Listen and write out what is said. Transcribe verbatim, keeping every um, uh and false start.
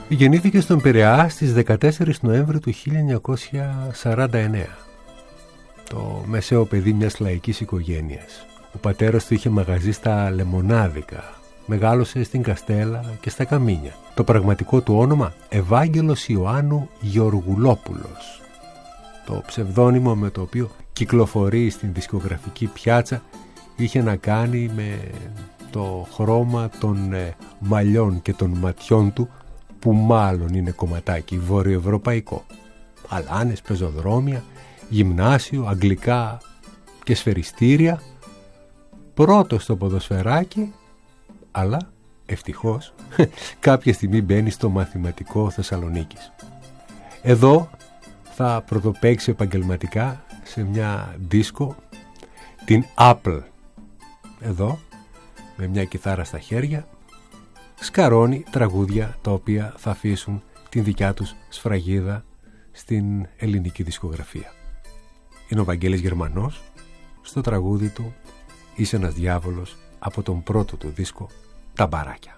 Γεννήθηκε στον Πειραιά στις δεκατέσσερις Νοέμβρη του χίλια εννιακόσια σαράντα εννέα. Το μεσαίο παιδί μιας λαϊκής οικογένειας. Ο πατέρας του είχε μαγαζί στα Λεμονάδικα. Μεγάλωσε στην Καστέλα και στα Καμίνια. Το πραγματικό του όνομα Ευάγγελος Ιωάννου Γεωργουλόπουλος. Το ψευδόνυμο με το οποίο κυκλοφορεί στην δισκογραφική πιάτσα είχε να κάνει με το χρώμα των ε, μαλλιών και των ματιών του, που μάλλον είναι κομματάκι βορειοευρωπαϊκό. Αλάνες, πεζοδρόμια, γυμνάσιο, αγγλικά και σφαιριστήρια. Πρώτο στο ποδοσφαιράκι, αλλά ευτυχώς κάποια στιγμή μπαίνει στο μαθηματικό Θεσσαλονίκης. Εδώ θα πρωτοπαίξει επαγγελματικά σε μια δίσκο, την Apple. Εδώ, με μια κιθάρα στα χέρια, σκαρώνει τραγούδια τα οποία θα αφήσουν την δικιά τους σφραγίδα στην ελληνική δισκογραφία. Είναι ο Βαγγέλης Γερμανός στο τραγούδι του «Είσαι ένας διάβολος» από τον πρώτο του δίσκο «Τα Μπαράκια».